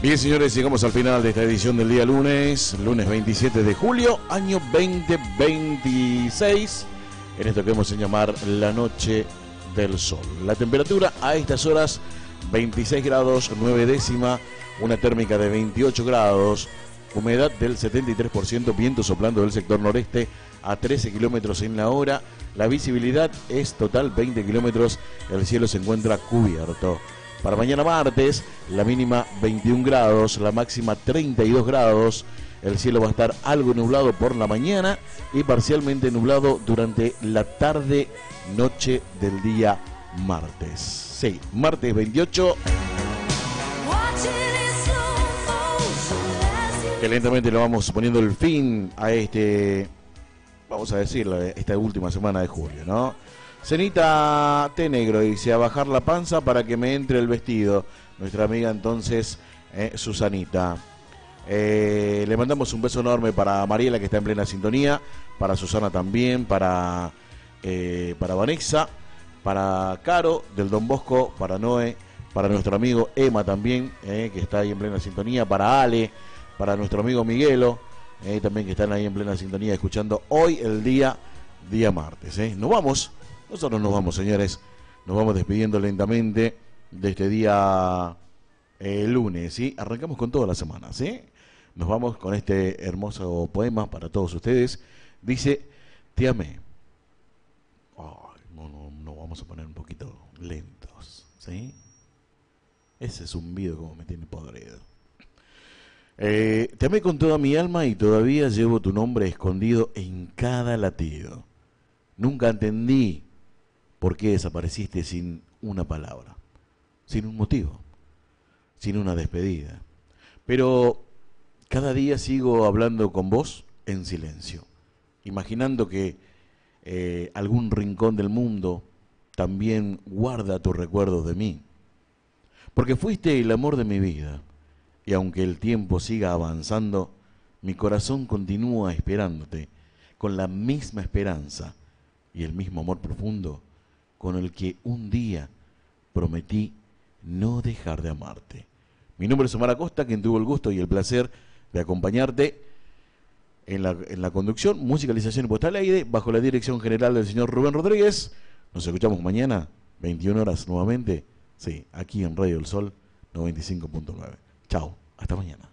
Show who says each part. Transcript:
Speaker 1: Bien, señores, llegamos al final de esta edición del día lunes 27 de julio, año 2026, en esto que vamos a llamar la noche del sol. La temperatura a estas horas, 26 grados 9 décima, una térmica de 28 grados, humedad del 73%, viento soplando del sector noreste a 13 kilómetros en la hora, la visibilidad es total 20 kilómetros, el cielo se encuentra cubierto. Para mañana martes, la mínima 21 grados, la máxima 32 grados. El cielo va a estar algo nublado por la mañana y parcialmente nublado durante la tarde-noche del día martes. Sí, martes 28. Que lentamente le vamos poniendo el fin a vamos a decir, esta última semana de julio, ¿no? Cenita Té Negro dice, a bajar la panza para que me entre el vestido. Nuestra amiga entonces, Susanita. Le mandamos un beso enorme para Mariela, que está en plena sintonía, para Susana también, para Vanessa, para Caro del Don Bosco, para Noé, para nuestro amigo Emma también, que está ahí en plena sintonía, para Ale, para nuestro amigo Miguelo, también que están ahí en plena sintonía escuchando hoy el día martes. Nosotros nos vamos, señores, nos vamos despidiendo lentamente de este día lunes, ¿sí? Arrancamos con toda la semana, ¿sí? Nos vamos con este hermoso poema para todos ustedes. Dice, te amé. Ay, no vamos a poner un poquito lentos, ¿sí? Ese zumbido como me tiene podrido. Te amé con toda mi alma y todavía llevo tu nombre escondido en cada latido. Nunca entendí por qué desapareciste sin una palabra, sin un motivo, sin una despedida. Pero cada día sigo hablando con vos en silencio, imaginando que algún rincón del mundo también guarda tus recuerdos de mí. Porque fuiste el amor de mi vida, y aunque el tiempo siga avanzando, mi corazón continúa esperándote, con la misma esperanza y el mismo amor profundo con el que un día prometí no dejar de amarte. Mi nombre es Omar Acosta, quien tuvo el gusto y el placer de acompañarte en la conducción, musicalización y puesta al aire, bajo la dirección general del señor Rubén Rodríguez. Nos escuchamos mañana, 21 horas nuevamente, sí, aquí en Radio del Sol 95.9. Chao, hasta mañana.